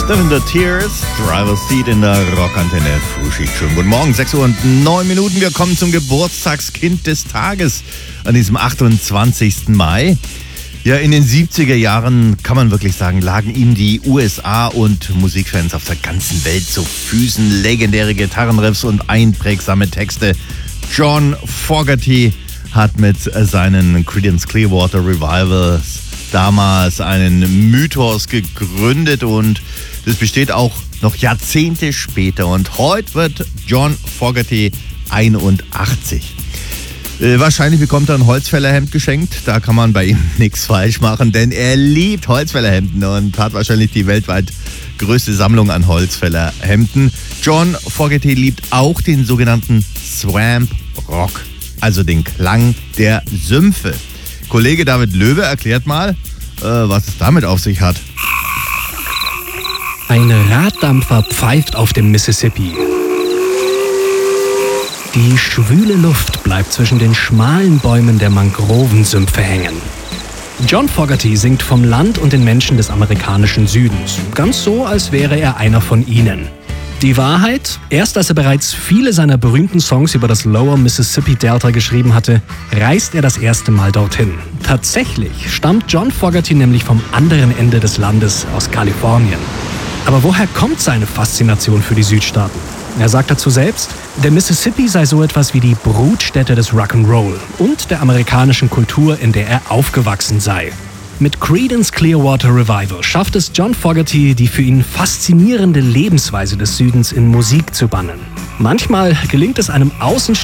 The Tears, Driver's Seat in der Rockantenne Frühschicht. Schönen guten Morgen, 6:09 Uhr. Wir kommen zum Geburtstagskind des Tages an diesem 28. Mai. Ja, in den 70er Jahren, kann man wirklich sagen, lagen ihm die USA und Musikfans auf der ganzen Welt zu Füßen. Legendäre Gitarrenriffs und einprägsame Texte. John Fogerty hat mit seinen Creedence Clearwater Revivals damals einen Mythos gegründet und das besteht auch noch Jahrzehnte später. Und heute wird John Fogerty 81. Wahrscheinlich bekommt er ein Holzfällerhemd geschenkt. Da kann man bei ihm nichts falsch machen, denn er liebt Holzfällerhemden und hat wahrscheinlich die weltweit größte Sammlung an Holzfällerhemden. John Fogerty liebt auch den sogenannten Swamp Rock, also den Klang der Sümpfe. Kollege David Löwe erklärt mal, was es damit auf sich hat. Ein Raddampfer pfeift auf dem Mississippi. Die schwüle Luft bleibt zwischen den schmalen Bäumen der Mangrovensümpfe hängen. John Fogerty singt vom Land und den Menschen des amerikanischen Südens. Ganz so, als wäre er einer von ihnen. Die Wahrheit? Erst als er bereits viele seiner berühmten Songs über das Lower Mississippi Delta geschrieben hatte, reist er das erste Mal dorthin. Tatsächlich stammt John Fogerty nämlich vom anderen Ende des Landes, aus Kalifornien. Aber woher kommt seine Faszination für die Südstaaten? Er sagt dazu selbst, der Mississippi sei so etwas wie die Brutstätte des Rock'n'Roll und der amerikanischen Kultur, in der er aufgewachsen sei. Mit Creedence Clearwater Revival schafft es John Fogerty, die für ihn faszinierende Lebensweise des Südens in Musik zu bannen. Manchmal gelingt es einem Außenstehenden,